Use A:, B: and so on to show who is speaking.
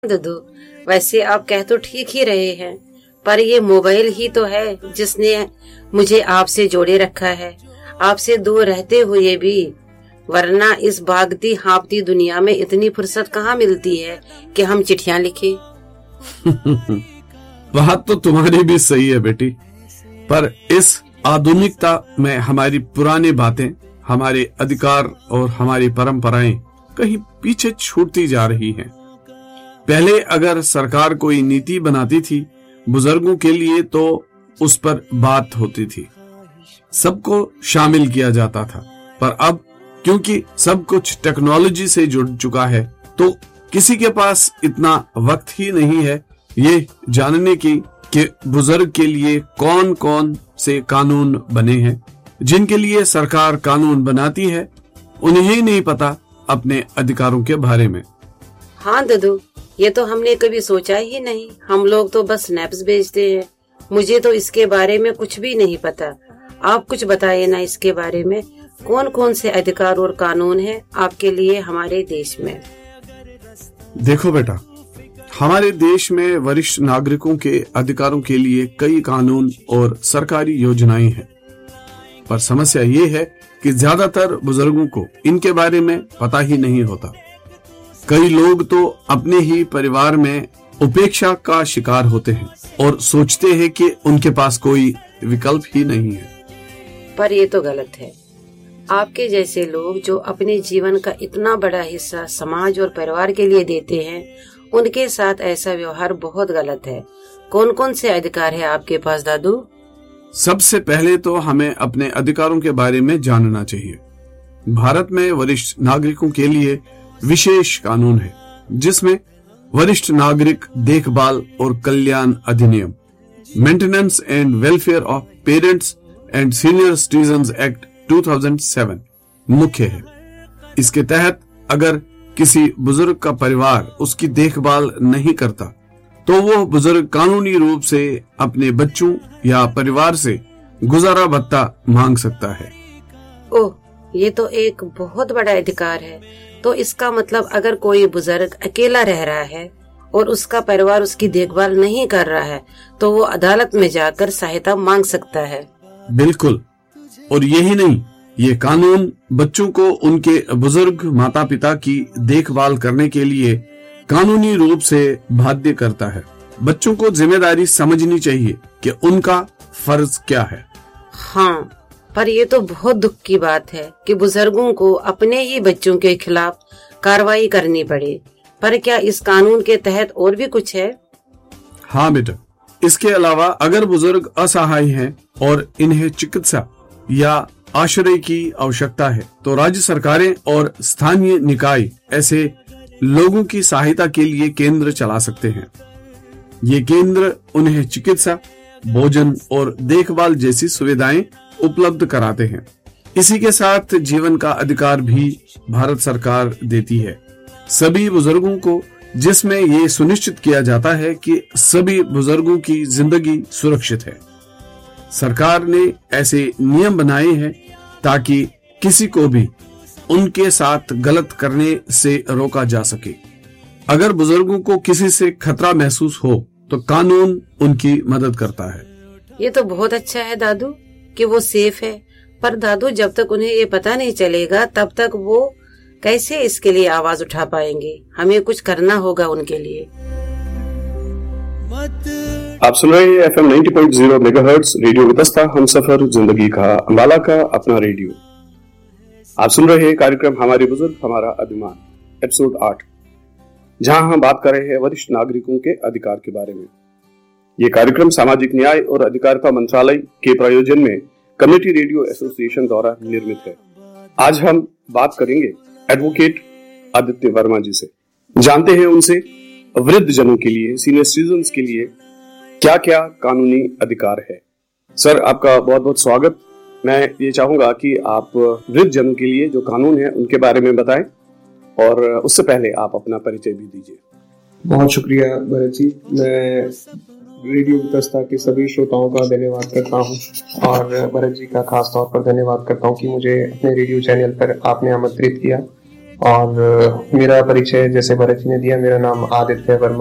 A: ददू, वैसे आप कह तो ठीक ही रहे हैं, पर ये मोबाइल ही तो है जिसने मुझे आपसे जोड़े रखा है, आपसे दूर रहते हुए भी। वरना इस भागती हाँपती दुनिया में इतनी फुर्सत कहाँ मिलती है कि हम चिट्ठियां लिखें।
B: बात तो तुम्हारी भी सही है बेटी, पर इस आधुनिकता में हमारी पुरानी बातें, हमारे अधिकार और हमारी परंपराएं कहीं पीछे छूटती जा रही हैं। पहले अगर सरकार कोई नीति बनाती थी बुजुर्गों के लिए तो उस पर बात होती थी, सबको शामिल किया जाता था। पर अब क्योंकि सब कुछ टेक्नोलॉजी से जुड़ चुका है तो किसी के पास इतना वक्त ही नहीं है ये जानने की कि बुजुर्ग के लिए कौन कौन से कानून बने हैं। जिनके लिए सरकार कानून बनाती है उन्हें ही नहीं पता अपने अधिकारों के बारे में।
A: हाँ ददू, ये तो हमने कभी सोचा ही नहीं। हम लोग तो बस स्नैप्स भेजते हैं। मुझे तो इसके बारे में कुछ भी नहीं पता। आप कुछ बताइए ना इसके बारे में, कौन कौन से अधिकार और कानून हैं आपके लिए हमारे देश में।
B: देखो बेटा, हमारे देश में वरिष्ठ नागरिकों के अधिकारों के लिए कई कानून और सरकारी योजनाएं हैं, पर समस्या ये है कि ज्यादातर बुजुर्गों को इनके बारे में पता ही नहीं होता। कई लोग तो अपने ही परिवार में उपेक्षा का शिकार होते हैं और सोचते हैं कि उनके पास कोई विकल्प ही नहीं है।
A: पर ये तो गलत है। आपके जैसे लोग जो अपने जीवन का इतना बड़ा हिस्सा समाज और परिवार के लिए देते हैं, उनके साथ ऐसा व्यवहार बहुत गलत है। कौन कौन से अधिकार है आपके पास दादू?
B: सबसे पहले तो हमें अपने अधिकारों के बारे में जानना चाहिए। भारत में वरिष्ठ नागरिकों के लिए विशेष कानून है जिसमें वरिष्ठ नागरिक देखभाल और कल्याण अधिनियम, maintenance and welfare of parents and senior citizens act 2007 मुख्य है। इसके तहत अगर किसी बुजुर्ग का परिवार उसकी देखभाल नहीं करता तो वो बुजुर्ग कानूनी रूप से अपने बच्चों या परिवार से गुजारा भत्ता मांग सकता है।
A: ओह, ये तो एक बहुत बड़ा अधिकार है। तो इसका मतलब अगर कोई बुजुर्ग अकेला रह रहा है और उसका परिवार उसकी देखभाल नहीं कर रहा है तो वो अदालत में जाकर सहायता मांग सकता है।
B: बिल्कुल, और यही नहीं, ये कानून बच्चों को उनके बुजुर्ग माता पिता की देखभाल करने के लिए कानूनी रूप से बाध्य करता है। बच्चों को जिम्मेदारी समझनी चाहिए कि उनका फर्ज क्या है।
A: हाँ, पर ये तो बहुत दुख की बात है कि बुजुर्गों को अपने ही बच्चों के खिलाफ कार्रवाई करनी पड़े। पर क्या इस कानून के तहत और भी कुछ है?
B: हाँ बेटा, इसके अलावा अगर बुजुर्ग असहाय हैं और इन्हें चिकित्सा या आश्रय की आवश्यकता है तो राज्य सरकारें और स्थानीय निकाय ऐसे लोगों की सहायता के लिए केंद्र चला सकते हैं। ये केंद्र उन्हें चिकित्सा, भोजन और देखभाल जैसी सुविधाएं उपलब्ध कराते हैं। इसी के साथ जीवन का अधिकार भी भारत सरकार देती है सभी बुजुर्गों को, जिसमें ये सुनिश्चित किया जाता है कि सभी बुजुर्गों की जिंदगी सुरक्षित है। सरकार ने ऐसे नियम बनाए हैं ताकि किसी को भी उनके साथ गलत करने से रोका जा सके। अगर बुजुर्गों को किसी से खतरा महसूस हो तो कानून उनकी मदद करता है।
A: ये तो बहुत अच्छा है दादू कि वो सेफ है। पर दादू, जब तक उन्हें ये पता नहीं चलेगा तब तक वो कैसे इसके लिए आवाज उठा पाएंगे? हमें कुछ करना होगा उनके लिए।
C: आप सुन रहे हैं FM 90.0 मेगाहर्ट्ज रेडियो वितस्ता, हम सफर जिंदगी का, अंबाला का अपना रेडियो। आप सुन रहे हैं कार्यक्रम हमारे बुजुर्ग हमारा अभिमान, एपिसोड 8, जहां हम बात कर रहे हैं वरिष्ठ नागरिकों के अधिकार के बारे में। ये कार्यक्रम सामाजिक न्याय और अधिकारिता मंत्रालय के प्रायोजन में कम्युनिटी रेडियो एसोसिएशन द्वारा निर्मित है। आज हम बात करेंगे एडवोकेट आदित्य वर्मा जी से। जानते हैं उनसे वृद्ध जनों के लिए, सीनियर सिटीजन्स के लिए क्या क्या कानूनी अधिकार है। सर, आपका बहुत बहुत स्वागत। मैं ये चाहूंगा कि आप वृद्ध जनों के लिए जो कानून है उनके बारे में बताएं, और उससे पहले आप अपना परिचय भी दीजिए।
D: बहुत शुक्रिया भरत जी। मैं रेडियो वितस्ता के सभी श्रोताओं का धन्यवाद करता हूं, और भरत जी का खास तौर पर धन्यवाद करता हूं कि मुझे अपने रेडियो चैनल पर आपने आमंत्रित किया और मेरा परिचय जैसे भरत जी ने दिया, मेरा नाम आदित्य वर्मा